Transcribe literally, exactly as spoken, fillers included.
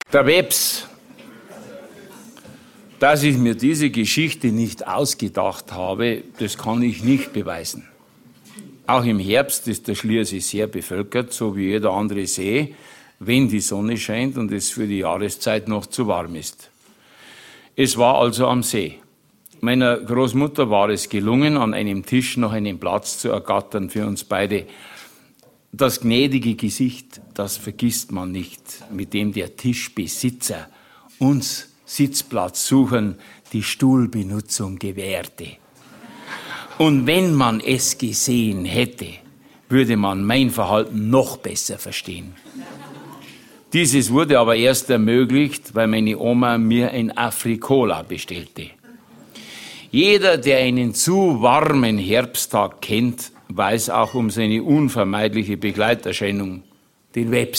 Der Webs. Dass ich mir diese Geschichte nicht ausgedacht habe, das kann ich nicht beweisen. Auch im Herbst ist der Schliersee sehr bevölkert, so wie jeder andere See, wenn die Sonne scheint und es für die Jahreszeit noch zu warm ist. Es war also am See. Meiner Großmutter war es gelungen, an einem Tisch noch einen Platz zu ergattern für uns beide. Das gnädige Gesicht, das vergisst man nicht, mit dem der Tischbesitzer uns Sitzplatz suchen, die Stuhlbenutzung gewährte. Und wenn man es gesehen hätte, würde man mein Verhalten noch besser verstehen. Dieses wurde aber erst ermöglicht, weil meine Oma mir ein Afrikola bestellte. Jeder, der einen zu warmen Herbsttag kennt, weiß auch um seine unvermeidliche Begleiterscheinung, den Webs.